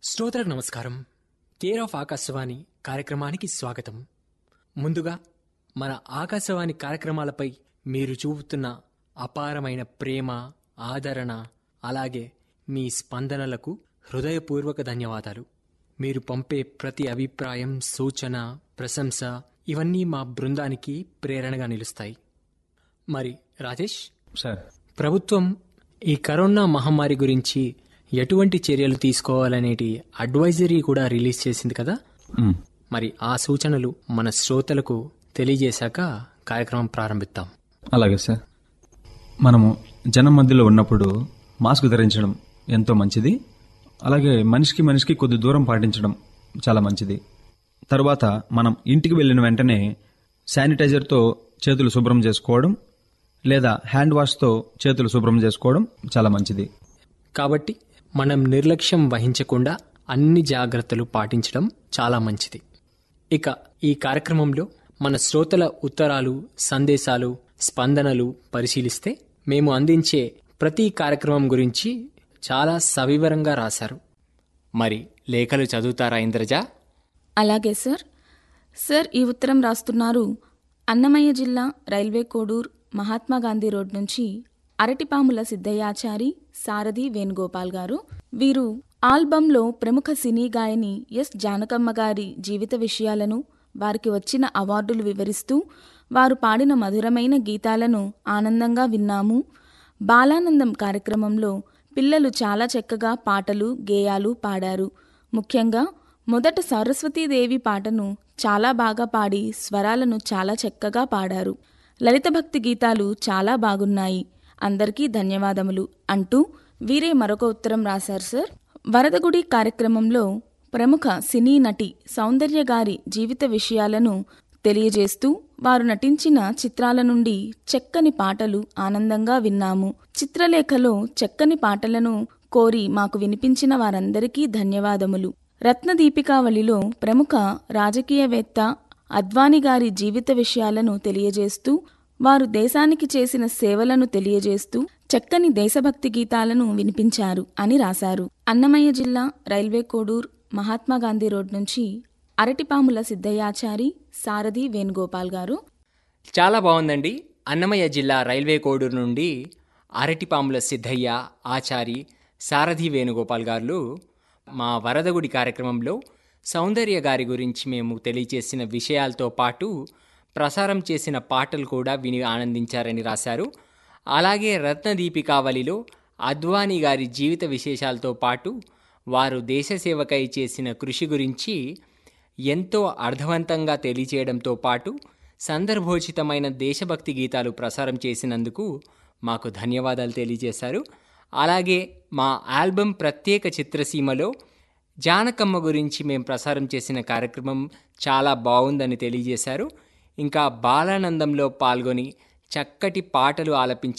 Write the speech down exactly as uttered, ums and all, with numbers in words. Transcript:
శ్రోతలకు నమస్కారం. Care of Akashvani కార్యక్రమానికి స్వాగతం. ముందుగా మన ఆకాశవాణి కార్యక్రమాలపై మీరు చూపుతున్న అపారమైన ప్రేమ, ఆదరణ, అలాగే మీ స్పందనలకు హృదయపూర్వక ధన్యవాదాలు. మీరు పంపే ప్రతి అభిప్రాయం, సూచన, ప్రశంస ఇవన్నీ మా బృందానికి ప్రేరణగా నిలుస్తాయి. మరి రాజేష్ సార్, ప్రభుత్వం ఈ కరోనా మహమ్మారి గురించి ఎటువంటి చర్యలు తీసుకోవాలనేటి అడ్వైజరీ కూడా రిలీజ్ చేసింది కదా. మ్, మరి ఆ సూచనలు మన శ్రోతలకు తెలియజేశాక కార్యక్రమం ప్రారంభిద్దాం. అలాగే సార్. మనము జనం మధ్యలో ఉన్నప్పుడు మాస్క్ ధరించడం ఎంతో మంచిది. అలాగే మనిషికి మనిషికి కొద్ది దూరం పాటించడం చాలా మంచిది. తర్వాత మనం ఇంటికి వెళ్ళిన వెంటనే శానిటైజర్తో చేతులు శుభ్రం చేసుకోవడం లేదా హ్యాండ్ వాష్తో చేతులు శుభ్రం చేసుకోవడం చాలా మంచిది. కాబట్టి మనం నిర్లక్ష్యం వహించకుండా అన్ని జాగ్రత్తలు పాటించడం చాలా మంచిది. ఇక ఈ కార్యక్రమంలో మన శ్రోతల ఉత్తరాలు, సందేశాలు, స్పందనలు పరిశీలిస్తే మేము అందించే ప్రతి కార్యక్రమం గురించి చాలా సవివరంగా రాశారు. మరి లేఖలు చదువుతారా ఇంద్రజ? అలాగే సార్. సార్, ఈ ఉత్తరం రాస్తున్నారు అన్నమయ్య జిల్లా రైల్వే కోడూర్ మహాత్మాగాంధీ రోడ్ నుంచి అరటిపాముల సిద్ధయ్యాచారి, సారథి వేణుగోపాల్ గారు. వీరు ఆల్బంలో ప్రముఖ సినీ గాయని ఎస్ జానకమ్మ గారి జీవిత విషయాలను, వారికి వచ్చిన అవార్డులు వివరిస్తూ వారు పాడిన మధురమైన గీతాలను ఆనందంగా విన్నాము. బాలానందం కార్యక్రమంలో పిల్లలు చాలా చక్కగా పాటలు, గేయాలు పాడారు. ముఖ్యంగా మొదట సరస్వతీదేవి పాటను చాలా బాగా పాడి స్వరాలను చాలా చక్కగా పాడారు. లలిత భక్తి గీతాలు చాలా బాగున్నాయి. అందరికీ ధన్యవాదములు అంటూ వీరే మరొక ఉత్తరం రాశారు సార్. వరదగుడి కార్యక్రమంలో ప్రముఖ సినీ నటి సౌందర్య గారి జీవిత విషయాలను తెలియజేస్తూ వారు నటించిన చిత్రాల నుండి చక్కని పాటలు ఆనందంగా విన్నాము. చిత్రలేఖలో చక్కని పాటలను కోరి మాకు వినిపించిన వారందరికీ ధన్యవాదములు. రత్నదీపికావళిలో ప్రముఖ రాజకీయవేత్త అద్వానీ గారి జీవిత విషయాలను తెలియజేస్తూ వారు దేశానికి చేసిన సేవలను తెలియజేస్తూ చక్కని దేశభక్తి గీతాలను వినిపించారు అని రాశారు. అన్నమయ్య జిల్లా రైల్వే కోడూర్ మహాత్మాగాంధీ రోడ్ నుంచి అరటిపాముల సిద్ధయ్యాచారి, సారథి వేణుగోపాల్ గారు. చాలా బాగుందండి. అన్నమయ్య జిల్లా రైల్వే కోడూరు నుండి అరటిపాముల సిద్ధయ్య, ఆచారి, సారథి వేణుగోపాల్ గారు మా వరదగుడి కార్యక్రమంలో సౌందర్య గారి గురించి మేము తెలియజేసిన విషయాలతో పాటు ప్రసారం చేసిన పాటలు కూడా విని ఆనందించారని రాశారు. అలాగే రత్నదీపికావళిలో అద్వానీ గారి జీవిత విశేషాలతో పాటు వారు దేశసేవకై చేసిన కృషి గురించి ఎంతో అర్థవంతంగా తెలియచేయడంతో పాటు సందర్భోచితమైన దేశభక్తి గీతాలు ప్రసారం చేసినందుకు మాకు ధన్యవాదాలు తెలియజేశారు. అలాగే మా ఆల్బమ్ ప్రత్యేక చిత్రసీమలో జానకమ్మ గురించి మేము ప్రసారం చేసిన కార్యక్రమం చాలా బాగుందని తెలియజేశారు. ఇంకా బాలానందంలో పాల్గొని చక్కటి పాటలు ఆలపించిన